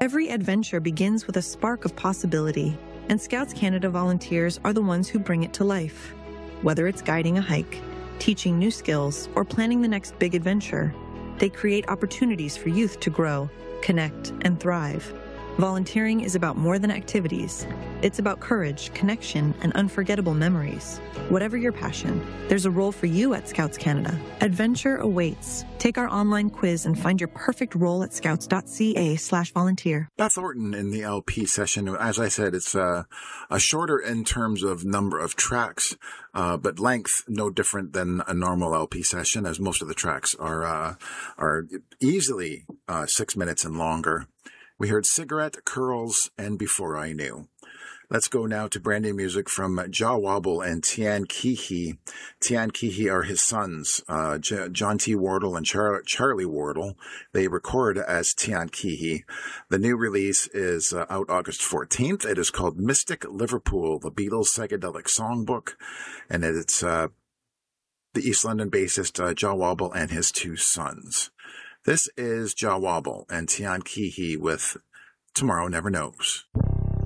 Every adventure begins with a spark of possibility, and Scouts Canada volunteers are the ones who bring it to life. Whether it's guiding a hike, teaching new skills, or planning the next big adventure, they create opportunities for youth to grow, connect, and thrive. Volunteering is about more than activities. It's about courage, connection, and unforgettable memories. Whatever your passion, there's a role for you at Scouts Canada. Adventure awaits. Take our online quiz and find your perfect role at scouts.ca/volunteer. Beth Orton in the LP session. As I said, it's a shorter in terms of number of tracks, but length no different than a normal LP session, as most of the tracks are easily 6 minutes and longer. We heard Cigarette, Curls, and Before I Knew. Let's go now to brand new music from Jah Wobble and Tian Keehee. Tian Keehee are his sons, John T. Wardle and Charlie Wardle. They record as Tian Keehee. The new release is out August 14th. It is called Mystic Liverpool, the Beatles Psychedelic Songbook. And it's the East London bassist Jah Wobble and his two sons. This is Jah Wobble and Tian Keehee with Tomorrow Never Knows.